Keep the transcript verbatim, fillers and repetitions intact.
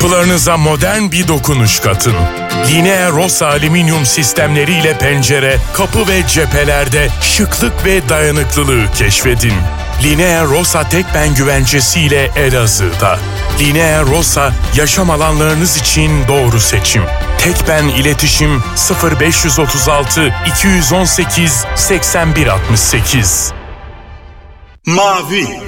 Kapılarınıza modern bir dokunuş katın. Linea Rossa alüminyum sistemleriyle pencere, kapı ve cephelerde şıklık ve dayanıklılığı keşfedin. Linea Rossa Tekben güvencesiyle Elazığ'da. Linea Rossa, yaşam alanlarınız için doğru seçim. Tekben iletişim sıfır beş yüz otuz altı iki yüz on sekiz seksen bir altmış sekiz. Mavi